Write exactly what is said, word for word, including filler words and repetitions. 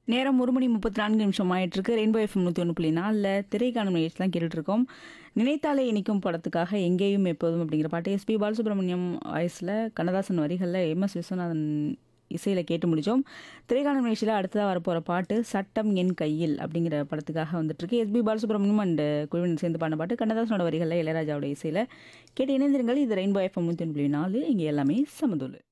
நேரம் ஒரு மணி முப்பத்தி நான்கு நிமிஷம் ஆயிட்டிருக்கு. ரெயின்போ எஃப்எம் நூற்றி ஒன்று புள்ளி நாலில் திரைக்காணும் நிகழ்ச்சி தான் கேட்டுட்ருக்கோம். நினைத்தாலே இனிக்கும் படத்துக்காக எங்கேயும் எப்போதும் அப்படிங்கிற பாட்டு எஸ்பி பாலசுப்ரமணியம் வாய்ஸில் கண்ணதாசன் வரிகளில் எம்எஸ் விஸ்வநாதன் இசையில் கேட்டு முடித்தோம். திரைக்காணும் நிகழ்ச்சியில் அடுத்ததாக வரப்போகிற பாட்டு சட்டம் என் கையில் அப்படிங்கிற படத்துக்காக வந்துட்டுருக்கு. எஸ்பி பாலசுப்ரமணியம் அண்ட் குழுவினர் சேர்ந்து பாடின பாட்டு கண்ணதாசனோட வரிகளில் இளையராஜாவோட இசையில் கேட்டு இணைந்திருங்கள். இது ரெயின்போ எஃப்எம் நூற்றி ஒன்று புள்ளி நாலு. இங்கே எல்லாமே சமதூள்.